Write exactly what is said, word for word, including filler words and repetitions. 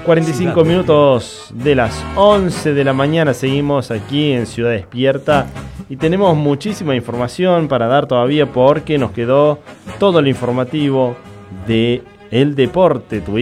cuarenta y cinco minutos de las once de la mañana. Seguimos aquí en Ciudad Despierta y tenemos muchísima información para dar todavía porque nos quedó todo lo informativo de el deporte.